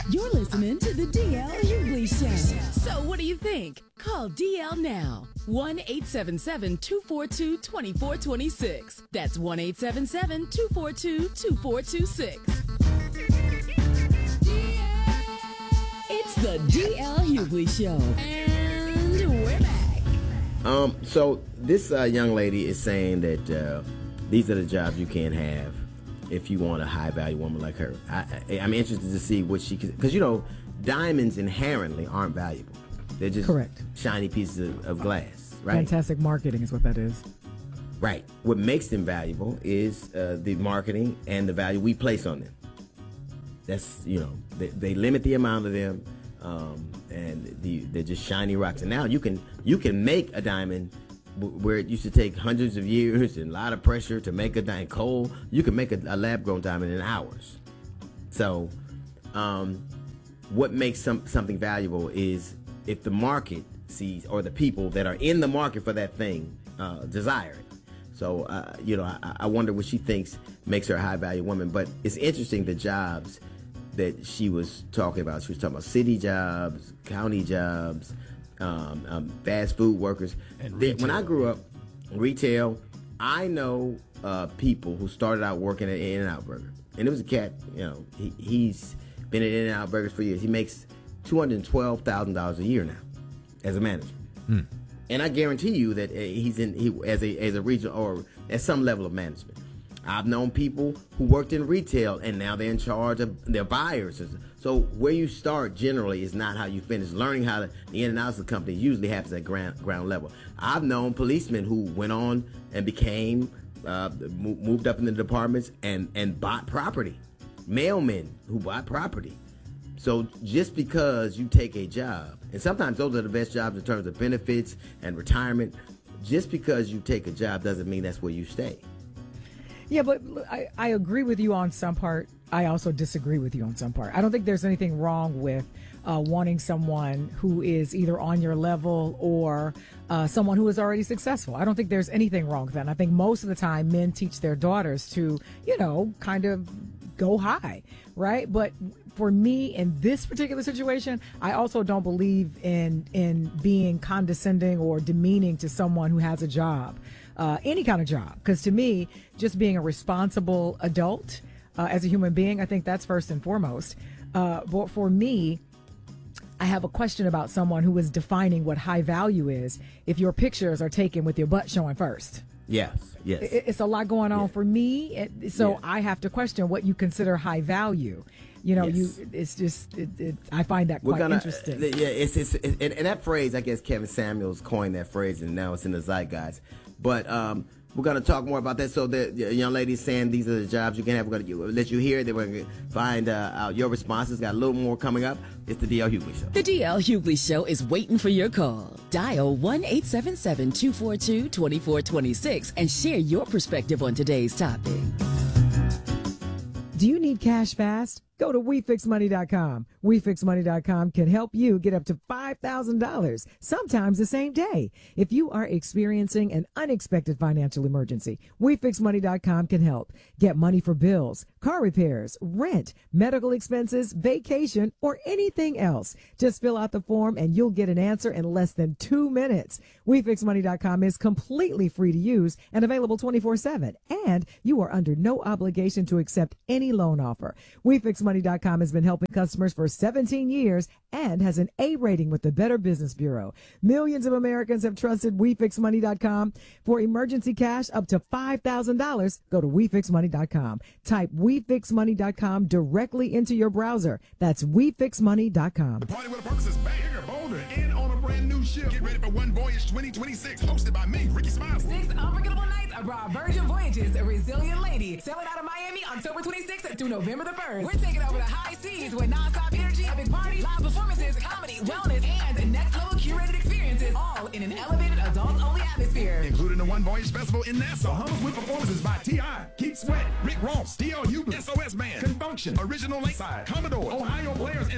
You're listening to the DL Hughley Show. So what do you think? Call DL now. 1-877-242-2426. That's 1-877-242-2426. It's the DL Hughley Show. And we're back. So this young lady is saying that these are the jobs you can't have if you want a high-value woman like her. I'm interested to see what she can... Because, diamonds inherently aren't valuable. They're just correct shiny pieces of glass, right? Fantastic marketing is what that is. Right. What makes them valuable is the marketing and the value we place on them. That's, they limit the amount of them, and they're just shiny rocks. And now you can make a diamond where it used to take hundreds of years and a lot of pressure to make a diamond coal. You can make a lab-grown diamond in hours. So what makes something valuable is if the market sees, or the people that are in the market for that thing desire it. So, I wonder what she thinks makes her a high-value woman. But it's interesting the jobs that she was talking about. She was talking about city jobs, county jobs, fast food workers. And when I grew up, retail, I know people who started out working at In-N-Out Burger. And it was a cat, he's been at In-N-Out Burgers for years. He makes $212,000 a year now as a manager. And I guarantee you that he as a regional or at some level of management. I've known people who worked in retail and now they're in charge of their buyers. So where you start generally is not how you finish. Learning how the in and outs of the company usually happens at ground level. I've known policemen who went on and became moved up in the departments and bought property. Mailmen who bought property. So just because you take a job, and sometimes those are the best jobs in terms of benefits and retirement, just because you take a job doesn't mean that's where you stay. Yeah, but I agree with you on some part. I also disagree with you on some part. I don't think there's anything wrong with wanting someone who is either on your level or someone who is already successful. I don't think there's anything wrong with that. And I think most of the time men teach their daughters to, kind of go high, right? But for me in this particular situation, I also don't believe in being condescending or demeaning to someone who has a job. Any kind of job, because to me, just being a responsible adult as a human being, I think that's first and foremost. But for me, I have a question about someone who is defining what high value is if your pictures are taken with your butt showing first. Yes. It's a lot going on for me. I have to question what you consider high value. I find that quite interesting. And that phrase, I guess Kevin Samuels coined that phrase, and now it's in the zeitgeist. But we're going to talk more about that. So the young lady's saying these are the jobs you can have. We're going to let you hear it. Then we're going to find out your responses. Got a little more coming up. It's the DL Hughley Show. The DL Hughley Show is waiting for your call. Dial 1-877-242-2426 and share your perspective on today's topic. Do you need cash fast? Go to WeFixMoney.com. WeFixMoney.com can help you get up to $5,000, sometimes the same day. If you are experiencing an unexpected financial emergency, WeFixMoney.com can help. Get money for bills, car repairs, rent, medical expenses, vacation, or anything else. Just fill out the form and you'll get an answer in less than 2 minutes. WeFixMoney.com is completely free to use and available 24/7. And you are under no obligation to accept any loan offer. WeFixMoney.com has been helping customers for 17 years and has an A rating with the Better Business Bureau. Millions of Americans have trusted WeFixMoney.com for emergency cash up to $5,000. Go to WeFixMoney.com. Type WeFixMoney.com directly into your browser. That's WeFixMoney.com. The party with a purpose is back, bigger, bolder, and on a brand new ship. Get ready for One Voyage 2026, hosted by me, Ricky Smiley. 6 unforgettable nights aboard Virgin Voyages, A Resilient Lady, sailing out of Miami October 26th through November the 1st. We're taking over the high seas with non-stop energy, epic parties, live performances, comedy, wellness, and next level curated experiences, all in an elevated adult-only atmosphere. Including the One Voyage Festival in Nassau. Bahamas with performances by T.I., Keith Sweat, Rick Ross, DL Hughley, SOS Band, Confunction, Original Lakeside, Commodore, Ohio Players, and